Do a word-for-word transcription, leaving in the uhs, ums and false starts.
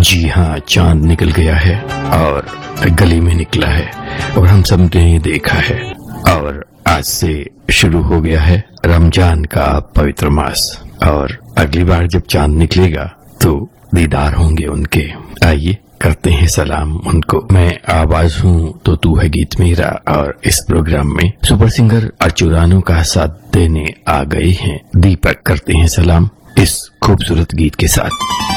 जी हाँ, चांद निकल गया है और गली में निकला है और हम सब ने देखा है। और आज से शुरू हो गया है रमजान का पवित्र मास और अगली बार जब चांद निकलेगा तो दीदार होंगे उनके। आइए करते हैं सलाम उनको। मैं आवाज हूँ तो तू है गीत मेरा और इस प्रोग्राम में सुपर सिंगर अर्चुरानो का साथ देने आ गए हैं दीपक। करते हैं सलाम इस खूबसूरत गीत के साथ।